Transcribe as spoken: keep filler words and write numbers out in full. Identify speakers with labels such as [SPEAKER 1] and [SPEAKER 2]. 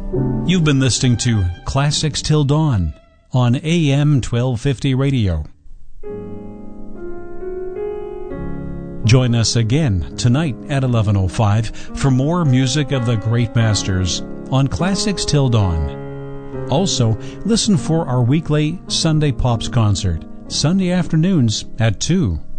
[SPEAKER 1] You've been listening to Classics Till Dawn on A M twelve fifty radio. Join us again tonight at eleven oh five for more music of the great masters on Classics Till Dawn. Also, listen for our weekly Sunday Pops concert, Sunday afternoons at two.